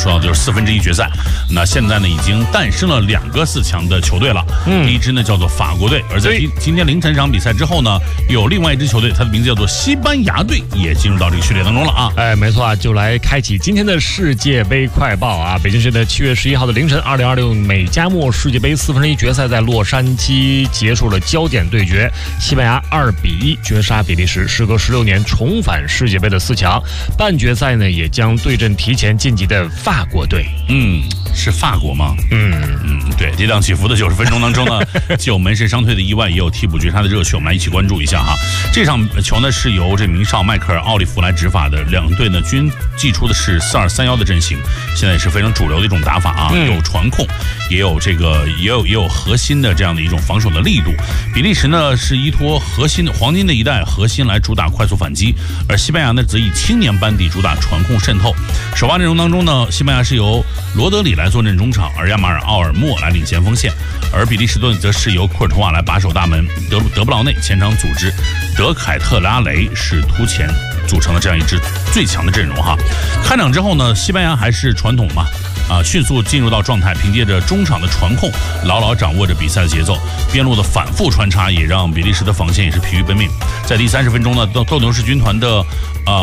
说到就是1/4决赛。那现在呢，已经诞生了2个4强的球队了。第一支呢叫做法国队，而在今天凌晨这场比赛之后呢，有另外一支球队，它的名字叫做西班牙队，也进入到这个序列当中了啊。 没错啊，就来开启今天的世界杯快报啊！北京时间的7月11号的凌晨，2026美加墨世界杯1/4决赛在洛杉矶结束了焦点对决，西班牙2-1绝杀比利时，时隔16年重返世界杯的4强。半决赛呢，也将对阵提前晋级的法国队。 是法国吗？对，跌宕起伏的90分钟当中呢，既有门神伤退的意外，也有替补绝杀的热血，我们来一起关注一下哈。这场球呢是由这名少迈克尔·奥利弗来执法的，两队呢均祭出的是4-2-3-1的阵型，现在也是非常主流的一种打法啊，有传控，也有这个也有核心的这样的一种防守的力度。比利时呢是依托黄金的一代核心来主打快速反击，而西班牙呢则以青年班底主打传控渗透。首发阵容当中呢，西班牙是由罗德里来坐镇中场，而亚马尔·奥尔莫来领先锋线，而比利时队则是由库尔图瓦来把守大门，德布劳内前场组织，德凯特拉雷是突前组成了这样一支最强的阵容哈。开场之后呢，西班牙还是传统嘛，迅速进入到状态，凭借着中场的传控，牢牢掌握着比赛的节奏。边路的反复穿插也让比利时的防线也是疲于奔命。在第30分钟呢，斗牛士军团的